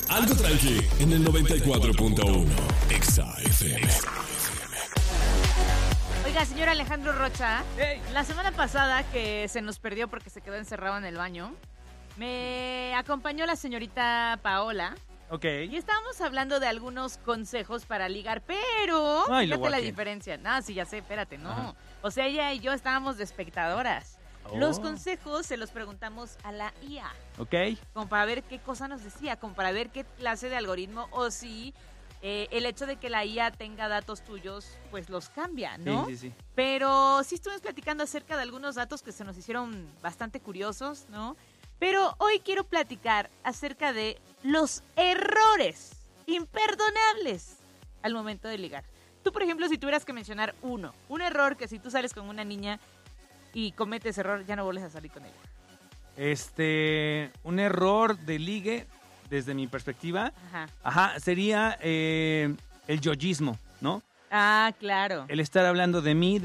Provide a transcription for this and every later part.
Algo tranqui en el 94.1 Exa FM. Oiga, señor Alejandro Rocha, Hey. la semana pasada que se nos perdió porque se quedó encerrado en el baño, me acompañó la señorita Paola Ok. y estábamos hablando de algunos consejos para ligar, pero Ay, fíjate luego la aquí. diferencia. No, sí, ya sé, espérate, no. Ajá. O sea, ella y yo estábamos de espectadoras. Oh. Los consejos se los preguntamos a la IA, Ok. como para ver qué cosa nos decía, como para ver qué clase de algoritmo o si el hecho de que la IA tenga datos tuyos, pues los cambia, ¿no? Sí. Pero sí estuvimos platicando acerca de algunos datos que se nos hicieron bastante curiosos, ¿no? Pero hoy quiero platicar acerca de los errores imperdonables al momento de ligar. Tú, por ejemplo, si tuvieras que mencionar un error que si tú sales con una niña y cometes error, ya no vuelves a salir con ella. Un error de ligue, desde mi perspectiva, Ajá. sería el yoyismo, ¿no? Ah, claro. El estar hablando de mí,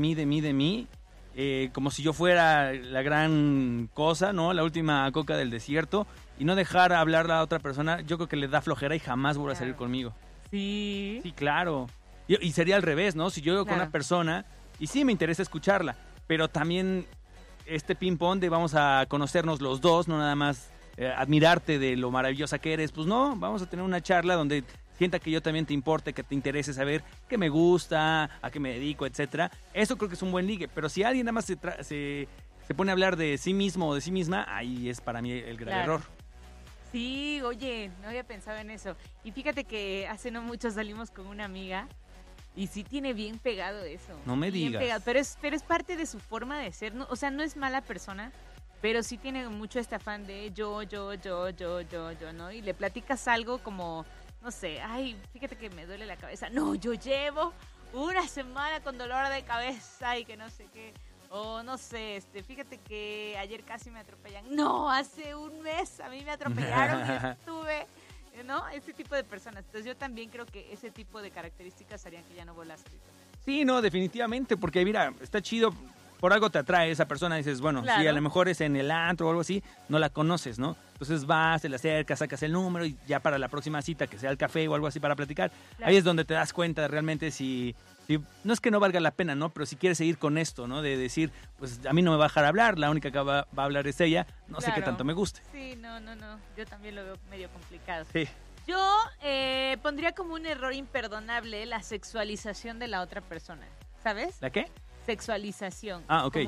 como si yo fuera la gran cosa, ¿no? La última coca del desierto, y no dejar hablar a la otra persona, yo creo que le da flojera y jamás vuelve a salir Claro. conmigo. Sí. Sí, claro. Y sería al revés, ¿no? Si yo llego con Claro. una persona, y sí me interesa escucharla, pero también este ping-pong de vamos a conocernos los dos, no nada más admirarte de lo maravillosa que eres, pues no, vamos a tener una charla donde sienta que yo también te importe, que te interese saber qué me gusta, a qué me dedico, etcétera. Eso creo que es un buen ligue, pero si alguien nada más se pone a hablar de sí mismo o de sí misma, ahí es para mí el gran Claro. error. Sí, oye, no había pensado en eso. Y fíjate que hace no mucho salimos con una amiga y sí tiene bien pegado eso. No me Bien digas. pegado, pero es parte de su forma de ser. No, o sea, no es mala persona, pero sí tiene mucho este afán de yo, ¿no? Y le platicas algo como, no sé, ay, fíjate que me duele la cabeza. No, yo llevo una semana con dolor de cabeza y que no sé qué. O no sé, fíjate que ayer casi me atropellan. No, hace un mes a mí me atropellaron y estuve, ¿no? Ese tipo de personas. Entonces yo también creo que ese tipo de características harían que ya no vuelva a salir con él. Sí, no, definitivamente, porque mira, está chido, por algo te atrae esa persona, dices, bueno, Claro. si a lo mejor es en el antro o algo así, no la conoces, ¿no? Entonces vas, te la acercas, sacas el número y ya para la próxima cita, que sea el café o algo así para platicar, Claro. ahí es donde te das cuenta realmente si no es que no valga la pena, ¿no? Pero si quieres seguir con esto, ¿no? De decir, pues a mí no me va a dejar hablar, la única que va a hablar es ella, no sé qué Claro. tanto me guste. Sí, no. Yo también lo veo medio complicado. Sí. Yo pondría como un error imperdonable la sexualización de la otra persona, ¿sabes? ¿La qué? Sexualización. Ah, ok. Como